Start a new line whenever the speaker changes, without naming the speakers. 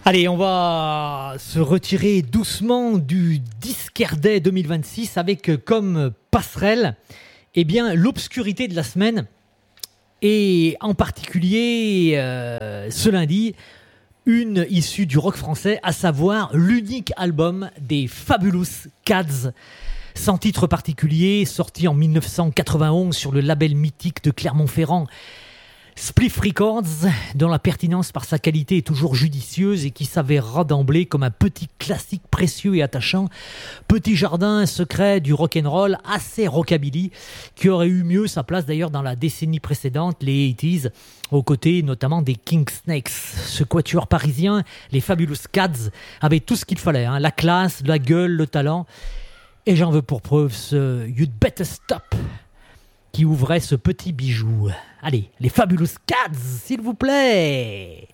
Allez, on va se retirer doucement du Disquaire Day 2026 avec comme passerelle l'obscurité de la semaine et en particulier ce lundi, une issue du rock français, à savoir l'unique album des Fabulous Cats, sans titre particulier, sorti en 1991 sur le label mythique de Clermont-Ferrand, Spliff Records, dont la pertinence par sa qualité est toujours judicieuse et qui s'avérera d'emblée comme un petit classique précieux et attachant, petit jardin secret du rock'n'roll assez rockabilly, qui aurait eu mieux sa place d'ailleurs dans la décennie précédente, les 80s, aux côtés notamment des King Snakes. Ce quatuor parisien, les Fabulous Cats, avaient tout ce qu'il fallait, la classe, la gueule, le talent, et j'en veux pour preuve ce You'd Better Stop, qui ouvrait ce petit bijou. Allez, les Fabulous Cats, s'il vous plaît!